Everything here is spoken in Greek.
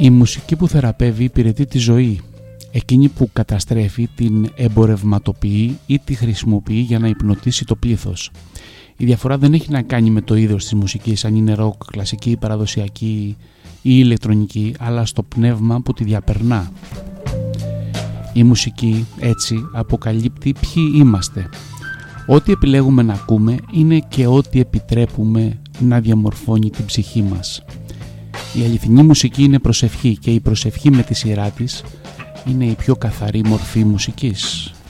Η μουσική που θεραπεύει υπηρετεί τη ζωή. Εκείνη που καταστρέφει την εμπορευματοποιεί ή τη χρησιμοποιεί για να υπνοτίσει το πλήθος. Η διαφορά δεν έχει να κάνει με το είδος της μουσικής, αν είναι ροκ, κλασική, παραδοσιακή ή ηλεκτρονική, αλλά στο πνεύμα που τη διαπερνά. Η μουσική έτσι αποκαλύπτει ποιοι είμαστε. Ό,τι επιλέγουμε να ακούμε είναι και ό,τι επιτρέπουμε να διαμορφώνει την ψυχή μας. Η αληθινή μουσική είναι προσευχή και η προσευχή με τη σειρά της είναι η πιο καθαρή μορφή μουσικής.